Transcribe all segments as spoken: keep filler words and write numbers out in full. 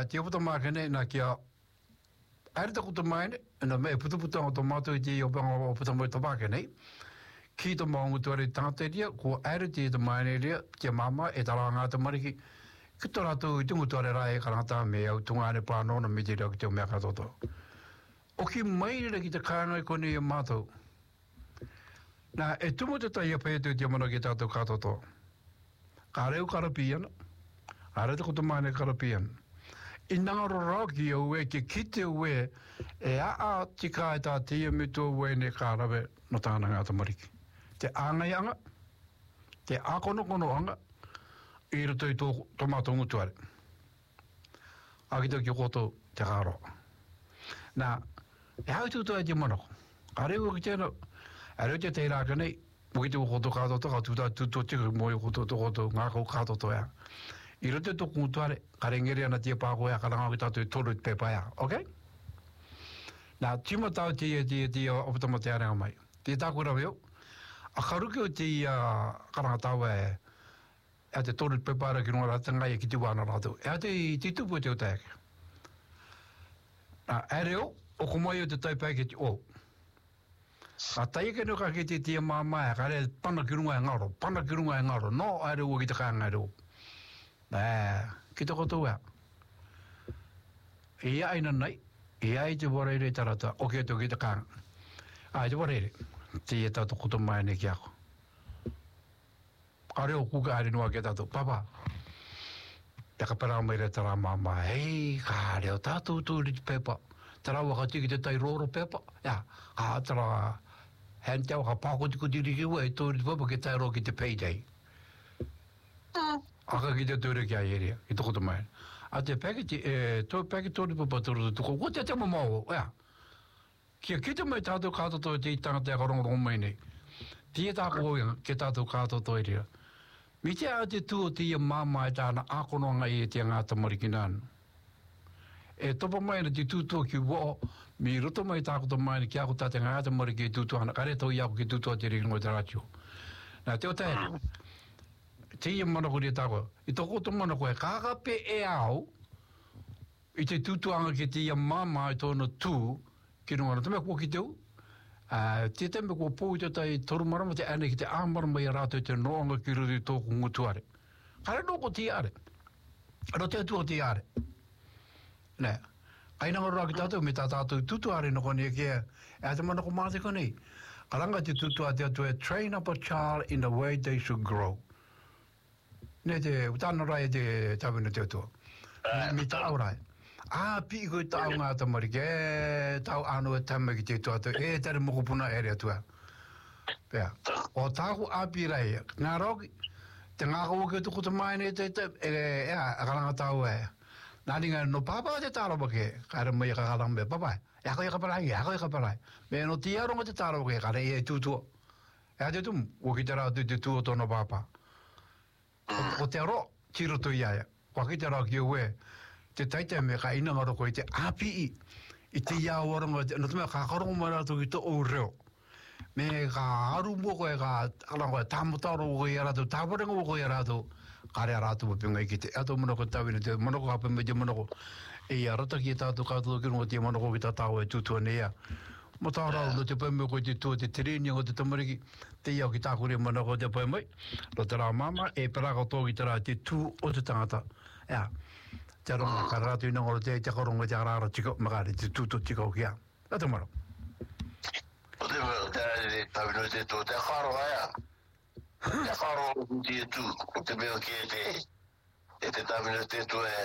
te puta makene na kia are te kuta mai na me puta puta o tomato i te o panga o puta mo te makene ki te maungu tuare tangate ria ko are te te mai ria te mama e tara ngata mariki ki tō rātou i tungu tuare rai e karangata me au tunga ane pāno na me te ria ki te o mea katoto o ki mai ria ki te kānoi kone i mātou na e tumu te tai a pētu te mana ki tātou katoto ka reu karapiana are te kuta mai ne karapiana I ngaro raki o we ki kite we e a a tika e tā tia me tō we ne kārawe no tāna ngāta mariki. Te āngai anga, te ākono kono anga, I rato I tō tomato ngutuare. Akito ki koto te kāro. Nā, e hau tūtua e te manako. A reu ki tēnā, a reu te te rāka nei, mo ki te koto kātoto, ka tūtua tūtua tika mo I koto tō koto ngāko kātoto ea. I rote tō kūtuare, ka rengeri ana tia pāko ea, ka rangau ki tātou tōru te pepa ea, ok? Nā, tima tau tia tia tia opatama te arenga mai. Tia tā kura weo, a karuki o tia karanga tau e, ea te tōru te pepa ara ki runga rata ngai e ki te wana rātou. Ea te i tupu e te o teake. Nā, e reo, o kumai o te taipai ki te o. A taike no ka ki te tia māma e, ka re pana ki runga e ngaro, pana ki runga e ngaro, no a reo o ki te kānga e reo. Nā, ki te koto ea. I aina nei, I ai te wareire tarata, o ke to ki te kāng. Ai te wareire, te e tātou koto mai ne ki ako. Ka reo kuka ari noa ke tātou, papa, te ka parā mai re tara māma, hei, ka reo tātou tūri te pepa, tara waka tiki te tai roro pepa, ia, ka tara, hen tau, ka pāko tiku tiri ki ua, e tūri te pepa ke tai roro ki te payday. Aka ki te tūre ki a ieria, ki te koto mai. A te paketi, e, tō paketi tōri papa tōru tuko, ko te te mamau, ea. Kia ki te mai tātou kātoto te i tangata e karongo mai nei. Tia tāko oia, ke tātou kātoto e ria. Mi te a te tū o tia māma e tāna ākonoanga i e tia ngāta mariki nānu. E topa mai na te tūtua ki wao, mi roto mai tākoto mai na ki ako tāte ngāta mariki e tūtua ana, kare tau i ako ki tūtua te ringo te rātio. Nā, te o tāre. Te ia manako ria tāko, I toko to manako e kākape e au, I te tūtuanga ki te ia māma I tōna tū, ki runga, te mea kua ki teu, uh, te te mea kua pō I te tai toru marama te ane ki te āmarama I rātou te noanga ki ruri tōku ngutuare. Kare noko te are, aro te atua te are. Nē, ainanga rā ki tātou, me tā tātou tūtuare noko nia kia, e te manako māte ko nei. Karanga te tūtua te atua, train up a child in the way they should grow. Ne te utana rai te tawina te atua. Mi tau rai. Ah, pi koe tau ngā tamariki, e tau anu e tama ki te tuatu, e tere mokopuna ere atua. Pea, o tāku api rai, ngā roki, te ngāko o ke tuku te mai ne te te, e ea, karanga tau e. Nāni ngā no pāpā te tārawa ke, kāre mai ka karanga me, papai, e ako e kaparai, e ako e kaparai. Me no tiaronga te tārawa ke, kāre e tūtua. E a te tumu, o ki te rā tu te tūo tōna pāpā. O te aro, tiro tu iaia. Kwa ki te rā ki ue, te taita me ka ina ngaro koe te api i, I te ia waranga, no te mea ka karongo mai rātou ki te o reo. Me ka aru mo koe, ka karango e tāmutaro o koe i rātou, tāparenga o koe i rātou, ka rea rātou wapinga I ki te ato manako tawina, te manako hapa me te manako, e ia rata ki e tātou kātou ki runga te manako ki tā tāo e tūtua ne ia. Mo tā rau, no te paimai koe te tua te tereni o te tamariki, te iau ki tākore manako te paimai, no te rā mama, e paraka tō ki te rā te tū o te tangata. Ea, te ronga, ka rātu ina ngoro te te karonga te arara tika, makare te tū tō tika o kia. Nā te maro. O te maro, te rāre tawino te tō, te karo aia. Te karo o te tū, o te meo ki e te, e te tawino te tō e,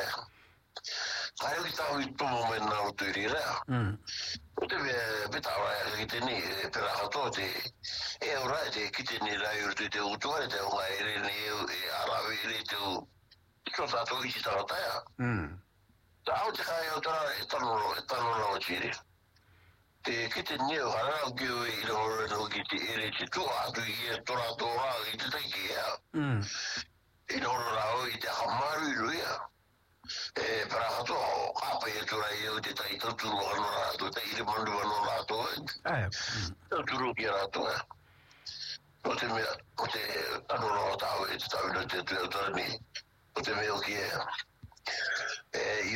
kai o ki tāu I tōmo mai nā o tūri rea. O te beta ora ki te ni pera hato te e ora te ki te ni rai ur te utuare te onga ere ni e arawe ere te u iko tato I si tarataya. Ta au te kai o tara e tanoro e tanoro o chiri. Te ki te ni o harara ki o I ro ro ki te ere te tua atu I e tora tora I te taiki ea. I ro rao I te hamaru I ruia. E para hato apa e tura e o te tai tau turu ano rato, te iri mandu ano rato e. Aia. Tau turu ki rato e. O te mea, o te ano rato tau e te tau ino te tuia tura ni, o te mea o ki e. E